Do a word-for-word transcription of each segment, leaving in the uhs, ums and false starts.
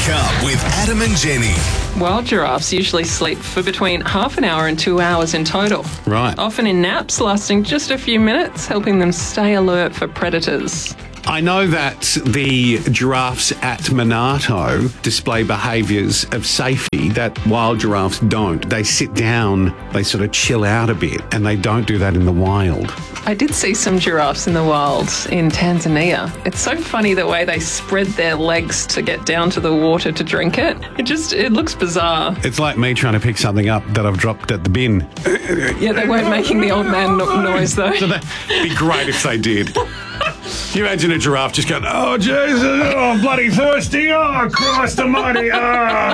Wake up with Adam and Jenny. Wild giraffes usually sleep for between half an hour and two hours in total. Right. Often in naps lasting just a few minutes, helping them stay alert for predators. I know that the giraffes at Monarto display behaviours of safety that wild giraffes don't. They sit down, they sort of chill out a bit, and they don't do that in the wild. I did see some giraffes in the wild in Tanzania. It's so funny the way they spread their legs to get down to the water to drink it. It just, it looks bizarre. It's like me trying to pick something up that I've dropped at the bin. Yeah, they weren't making the old man no- noise though. So that'd be great if they did. Can you imagine a giraffe just going, oh, Jesus, oh, I'm bloody thirsty, oh, Christ almighty, oh.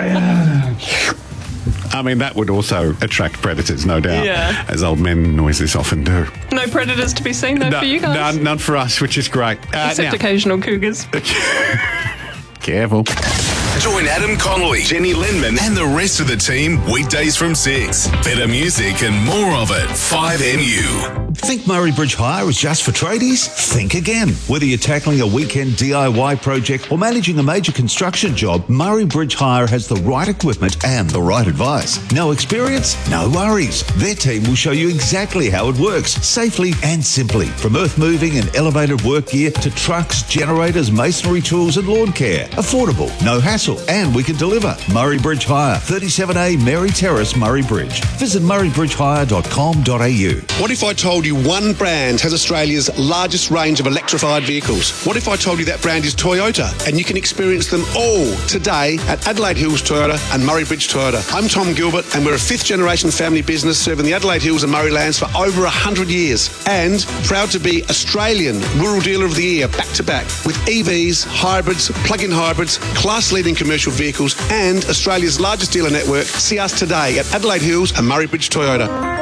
I mean, that would also attract predators, no doubt, Yeah. as old men noises often do. No predators to be seen though No, for you guys? None, none for us, which is great. Uh, Except now- occasional cougars. Careful. Join Adam Connolly, Jenny Lindman, and the rest of the team weekdays from six. Better music and more of it. five M U. Think Murray Bridge Hire is just for tradies? Think again. Whether you're tackling a weekend D I Y project or managing a major construction job, Murray Bridge Hire has the right equipment and the right advice. No experience? No worries. Their team will show you exactly how it works, safely and simply. From earth moving and elevated work gear to trucks, generators, masonry tools and lawn care. Affordable, no hassle, and we can deliver. Murray Bridge Hire, thirty-seven A Mary Terrace, Murray Bridge. Visit murray bridge hire dot com dot a u. What if I told you one brand has Australia's largest range of electrified vehicles? What if I told you that brand is Toyota and you can experience them all today at Adelaide Hills Toyota and Murray Bridge Toyota? I'm Tom Gilbert and we're a fifth generation family business serving the Adelaide Hills and Murray Lands for over one hundred years and proud to be Australian Rural Dealer of the Year back to back with E Vs, hybrids, plug-in hybrids, class leading commercial vehicles and Australia's largest dealer network. See us today at Adelaide Hills and Murray Bridge Toyota.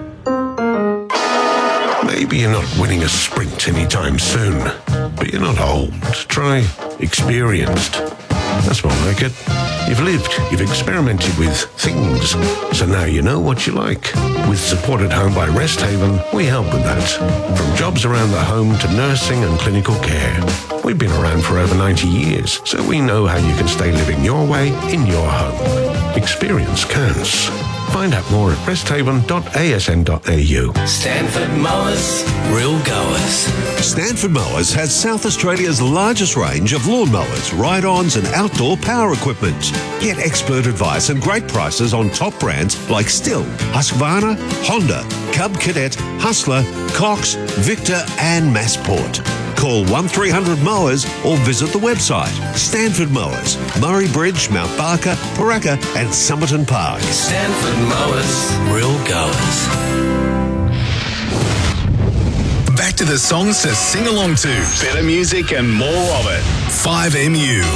Maybe you're not winning a sprint anytime soon, but you're not old. Try experienced. That's more like it. You've lived, you've experimented with things, so now you know what you like. With Support at Home by Rest Haven, we help with that. From jobs around the home to nursing and clinical care. We've been around for over ninety years, so we know how you can stay living your way in your home. Experience counts. Find out more at rest haven dot a s n dot a u. Stanford Mowers, real goers. Stanford Mowers has South Australia's largest range of lawn mowers, ride-ons and outdoor power equipment. Get expert advice and great prices on top brands like Stihl, Husqvarna, Honda, Cub Cadet, Hustler, Cox, Victor and Massport. Call one three hundred mowers or visit the website. Stanford Mowers, Murray Bridge, Mount Barker, Paraka and Somerton Park. Stanford Mowers, real goers. Back to the songs to sing along to. Better music and more of it. five M U.